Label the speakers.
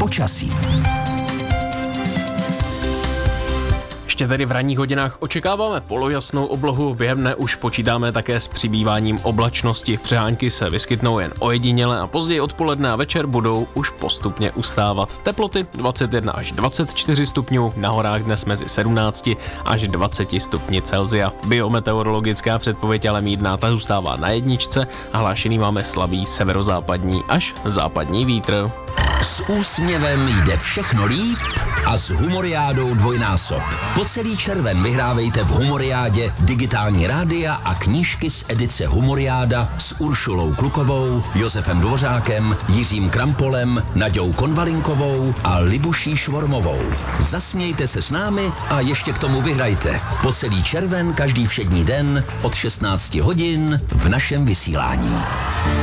Speaker 1: počasí.
Speaker 2: Ještě tedy v ranních hodinách očekáváme polojasnou oblohu, během dne už počítáme také s přibýváním oblačnosti. Přehánky se vyskytnou jen ojediněle a později odpoledne a večer budou už postupně ustávat. Teploty 21 až 24 stupňů, na horách dnes mezi 17 až 20 stupni Celsia. Biometeorologická předpověď ale mírná, ta zůstává na jedničce a hlášený máme slabý severozápadní až západní vítr.
Speaker 1: S úsměvem jde všechno líp a s Humoriádou dvojnásob. Po celý červen vyhrávejte v Humoriádě digitální rádia a knížky z edice Humoriáda s Uršulou Klukovou, Josefem Dvořákem, Jiřím Krampolem, Naďou Konvalinkovou a Libuší Švormovou. Zasmějte se s námi a ještě k tomu vyhrajte. Po celý červen každý všední den od 16 hodin v našem vysílání.